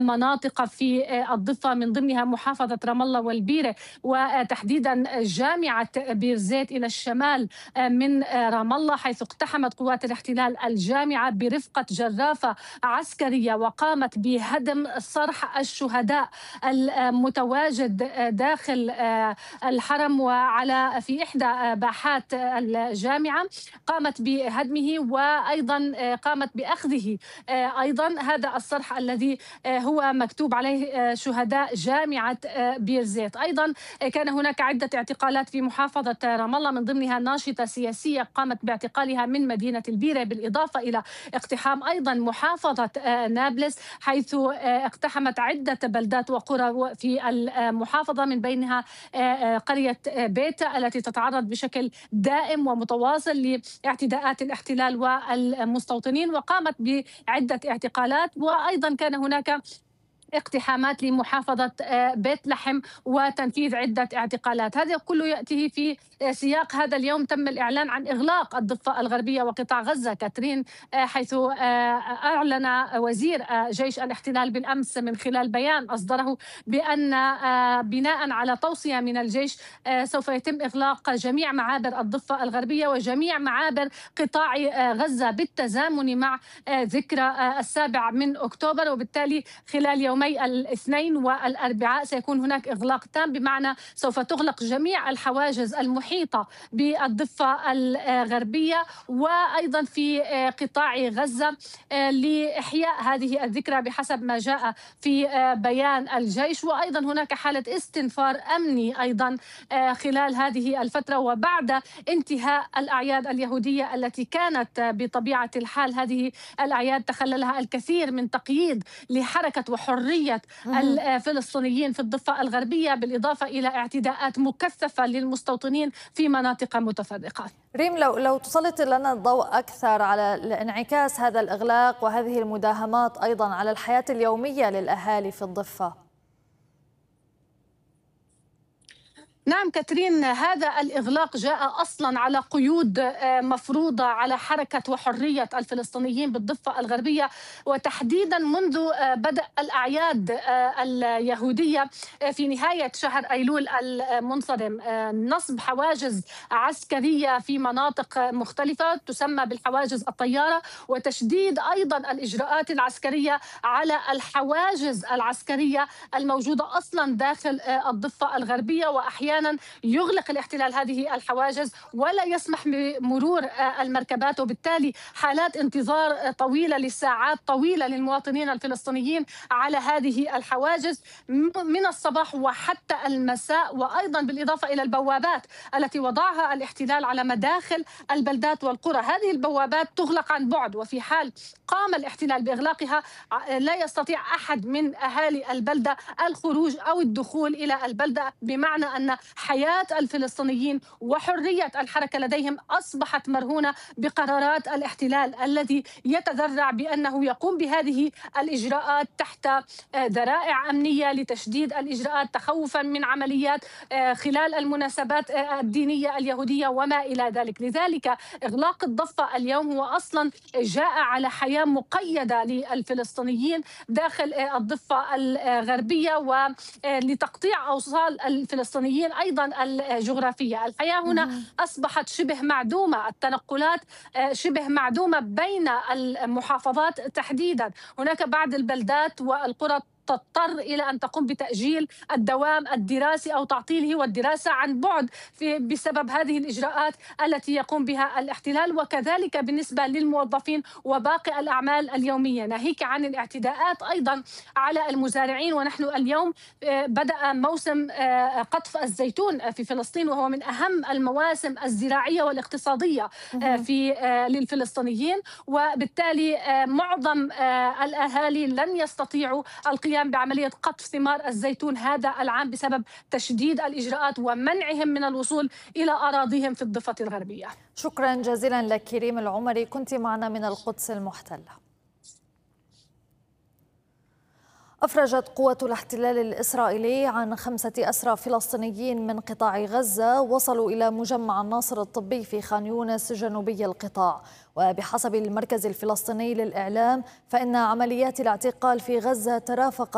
مناطق في الضفة من ضمنها محافظة رام الله والبيرة، وتحديدا جامعة بير زيت إلى الشمال من رام الله، حيث اقتحمت قوات الاحتلال الجامعة برفقة جرافة عسكرية وقامت بهدم صرح الشهداء المتواجد داخل الحرم وعلى في إحدى باحات الجامعة. قامت بهدمه وأيضا قامت بأخذه أيضا هذا الصرح الذي هو مكتوب عليه شهداء جامعة بير زيت. أيضا كان هناك عدة اعتقالات في محافظة رام الله، من ضمنها ناشطة سياسية قامت باعتقالها من مدينة البيرة، بالإضافة إلى اقتحام أيضا محافظة نابلس، حيث اقتحمت عدة بلدات وقرى في المحافظة، من بينها قرية بيتا التي تتعرض بشكل دائم ومتواصل لاعتداءات الاحتلال والمستوطنين، وقامت بعدة اعتقالات. وأيضا كان هناك اقتحامات لمحافظة بيت لحم وتنفيذ عدة اعتقالات. هذا كله يأتي في سياق هذا اليوم تم الإعلان عن إغلاق الضفة الغربية وقطاع غزة كاترين، حيث أعلن وزير جيش الاحتلال بالأمس من خلال بيان أصدره بأن بناء على توصية من الجيش سوف يتم إغلاق جميع معابر الضفة الغربية وجميع معابر قطاع غزة بالتزامن مع ذكرى 7 من أكتوبر، وبالتالي خلال يومي الاثنين والأربعاء سيكون هناك إغلاق تام، بمعنى سوف تغلق جميع الحواجز المحيطة بالضفة الغربية وأيضا في قطاع غزة لإحياء هذه الذكرى بحسب ما جاء في بيان الجيش. وأيضا هناك حالة استنفار أمني أيضا خلال هذه الفترة وبعد انتهاء الأعياد اليهودية التي كانت بطبيعة الحال هذه الأعياد تخللها الكثير من تقييد لحركة وحرية الفلسطينيين في الضفة الغربية، بالإضافة إلى اعتداءات مكثفة للمستوطنين في مناطق متفرقة. ريم، لو تسلط لنا الضوء أكثر على انعكاس هذا الإغلاق وهذه المداهمات أيضا على الحياة اليومية للأهالي في الضفة. نعم كاترين، هذا الإغلاق جاء أصلا على قيود مفروضة على حركة وحرية الفلسطينيين بالضفة الغربية، وتحديدا منذ بدء الأعياد اليهودية في نهاية شهر أيلول المنصرم. نصب حواجز عسكرية في مناطق مختلفة تسمى بالحواجز الطيارة، وتشديد أيضا الإجراءات العسكرية على الحواجز العسكرية الموجودة أصلا داخل الضفة الغربية، وأحيانا يغلق الاحتلال هذه الحواجز ولا يسمح بمرور المركبات، وبالتالي حالات انتظار طويلة لساعات طويلة للمواطنين الفلسطينيين على هذه الحواجز من الصباح وحتى المساء. وأيضا بالإضافة إلى البوابات التي وضعها الاحتلال على مداخل البلدات والقرى، هذه البوابات تغلق عن بعد، وفي حال قام الاحتلال بإغلاقها لا يستطيع أحد من أهالي البلدة الخروج أو الدخول إلى البلدة، بمعنى أن حياة الفلسطينيين وحرية الحركة لديهم أصبحت مرهونة بقرارات الاحتلال الذي يتذرع بأنه يقوم بهذه الإجراءات تحت ذرائع أمنية لتشديد الإجراءات تخوفا من عمليات خلال المناسبات الدينية اليهودية وما إلى ذلك. لذلك إغلاق الضفة اليوم هو أصلا جاء على حياة مقيدة للفلسطينيين داخل الضفة الغربية ولتقطيع أوصال الفلسطينيين أيضا الجغرافية. الحياة هنا أصبحت شبه معدومة، التنقلات شبه معدومة بين المحافظات تحديدا. هناك بعض البلدات والقرى تضطر إلى أن تقوم بتأجيل الدوام الدراسي أو تعطيله والدراسة عن بعد بسبب هذه الإجراءات التي يقوم بها الاحتلال، وكذلك بالنسبة للموظفين وباقي الأعمال اليومية، ناهيك عن الاعتداءات أيضا على المزارعين. ونحن اليوم بدأ موسم قطف الزيتون في فلسطين، وهو من أهم المواسم الزراعية والاقتصادية للفلسطينيين، وبالتالي معظم الأهالي لن يستطيعوا القيام بعملية قطف ثمار الزيتون هذا العام بسبب تشديد الإجراءات ومنعهم من الوصول إلى أراضيهم في الضفة الغربية. شكرا جزيلا لك ريم العمري، كنت معنا من القدس المحتلة. أفرجت قوة الاحتلال الإسرائيلي عن 5 أسرى فلسطينيين من قطاع غزة وصلوا إلى مجمع الناصر الطبي في خان يونس جنوبي القطاع. وبحسب المركز الفلسطيني للإعلام فإن عمليات الاعتقال في غزة ترافقت